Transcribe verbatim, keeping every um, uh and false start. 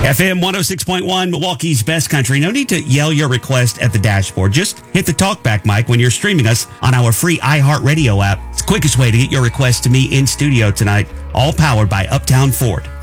F M one oh six point one, Milwaukee's best country. No need to yell your request at the dashboard. Just hit the talkback mic when you're streaming us on our free iHeartRadio app. It's the quickest way to get your request to me in studio tonight, all powered by Uptown Ford.